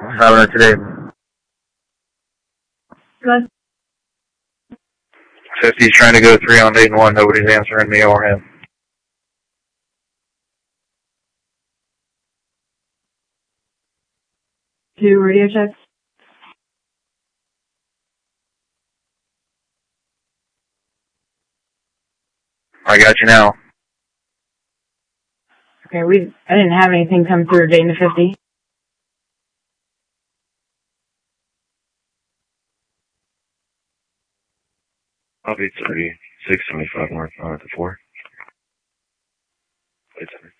happening today? Good. 50's trying to go 3 on 8 and 1. Nobody's answering me or him. Two radio checks. I got you now. Okay, I didn't have anything come through Dayton to 50. I'll be 3675 north on at the 4. Wait a second.